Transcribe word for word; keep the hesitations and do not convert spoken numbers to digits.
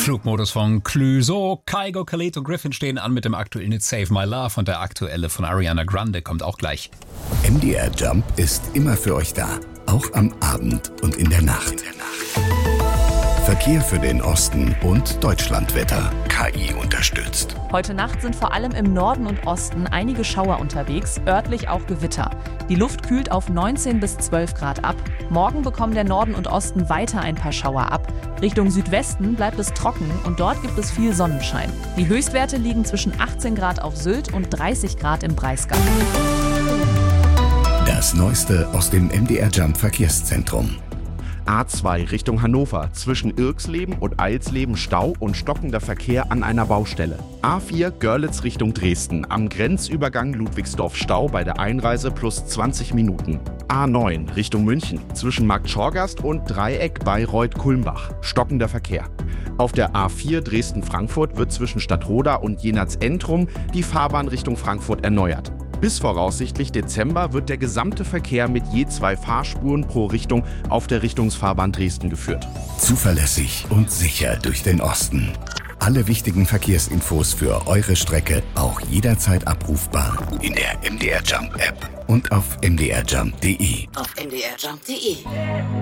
Flugmodus von Clouseau, Kygo, Khalid und Griffin stehen an mit dem aktuellen Hit Save My Love und der aktuelle von Ariana Grande kommt auch gleich. M D R Jump ist immer für euch da, auch am Abend und in der Nacht. Verkehr für den Osten und Deutschlandwetter. K I unterstützt. Heute Nacht sind vor allem im Norden und Osten einige Schauer unterwegs, örtlich auch Gewitter. Die Luft kühlt auf neunzehn bis zwölf Grad ab. Morgen bekommen der Norden und Osten weiter ein paar Schauer ab. Richtung Südwesten bleibt es trocken und dort gibt es viel Sonnenschein. Die Höchstwerte liegen zwischen achtzehn Grad auf Sylt und dreißig Grad im Breisgau. Das Neueste aus dem M D R Jump Verkehrszentrum. A zwei Richtung Hannover, zwischen Irxleben und Eilsleben Stau und stockender Verkehr an einer Baustelle. A vier Görlitz Richtung Dresden, am Grenzübergang Ludwigsdorf Stau bei der Einreise plus zwanzig Minuten. A neun Richtung München, zwischen Markt Schorgast und Dreieck bei Reuth-Kulmbach, stockender Verkehr. Auf der A vier Dresden-Frankfurt wird zwischen Stadtroda und Jenatz-Entrum die Fahrbahn Richtung Frankfurt erneuert. Bis voraussichtlich Dezember wird der gesamte Verkehr mit je zwei Fahrspuren pro Richtung auf der Richtungsfahrbahn Dresden geführt. Zuverlässig und sicher durch den Osten. Alle wichtigen Verkehrsinfos für eure Strecke auch jederzeit abrufbar in der M D R Jump App und auf m d r jump punkt d e. Auf m d r jump punkt d e.